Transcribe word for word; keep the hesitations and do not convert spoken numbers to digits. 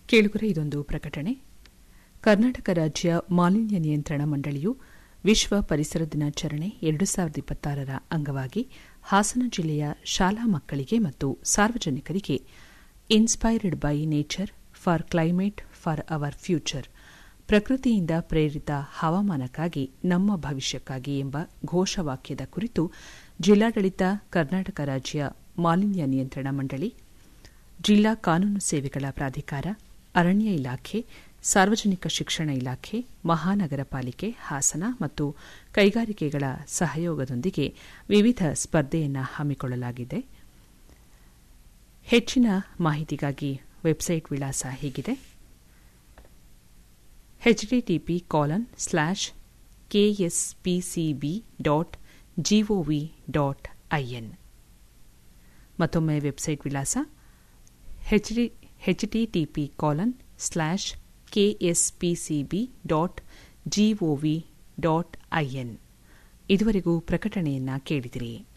ಕೇಳುಗರೆ, ಇದೊಂದು ಪ್ರಕಟಣೆ. ಕರ್ನಾಟಕ ರಾಜ್ಯ ಮಾಲಿನ್ಯ ನಿಯಂತ್ರಣ ಮಂಡಳಿಯು ವಿಶ್ವ ಪರಿಸರ ದಿನಾಚರಣೆ ಎರಡು ಸಾವಿರದ ಇಪ್ಪತ್ತಾರರ ಅಂಗವಾಗಿ ಹಾಸನ ಜಿಲ್ಲೆಯ ಶಾಲಾ ಮಕ್ಕಳಿಗೆ ಮತ್ತು ಸಾರ್ವಜನಿಕರಿಗೆ inspired by nature for climate for our future, ಪ್ರಕೃತಿಯಿಂದ ಪ್ರೇರಿತ ಹವಾಮಾನಕ್ಕಾಗಿ ನಮ್ಮ ಭವಿಷ್ಯಕ್ಕಾಗಿ ಎಂಬ ಘೋಷವಾಕ್ಯದ ಕುರಿತು ಜಿಲ್ಲಾಡಳಿತ, ಕರ್ನಾಟಕ ರಾಜ್ಯ ಮಾಲಿನ್ಯ ನಿಯಂತ್ರಣ ಮಂಡಳಿ, ಜಿಲ್ಲಾ ಕಾನೂನು ಸೇವೆಗಳ ಪ್ರಾಧಿಕಾರ, ಅರಣ್ಯ ಇಲಾಖೆ, ಸಾರ್ವಜನಿಕ ಶಿಕ್ಷಣ ಇಲಾಖೆ, ಮಹಾನಗರ ಪಾಲಿಕೆ ಹಾಸನ ಮತ್ತು ಕೈಗಾರಿಕೆಗಳ ಸಹಯೋಗದೊಂದಿಗೆ ವಿವಿಧ ಸ್ಪರ್ಧೆಯನ್ನು ಹಮ್ಮಿಕೊಳ್ಳಲಾಗಿದೆ. ಹೆಚ್ಚಿನ ಮಾಹಿತಿಗಾಗಿ ವೆಬ್ಸೈಟ್ ವಿಳಾಸ ಹೀಗಿದೆ: HTTP colon slash ಕೆಎಸ್ಪಿಸಿಬಿ dot gov dot IN. ಮತ್ತೊಮ್ಮೆ ವೆಬ್ಸೈಟ್ ವಿಳಾಸ HTTP colon slash ಕೆಎಸ್ಪಿಸಿಬಿ dot gov dot IN. ಇದುವರೆಗೂ ಪ್ರಕಟಣೆಯನ್ನ ಕೇಳಿದಿರಿ.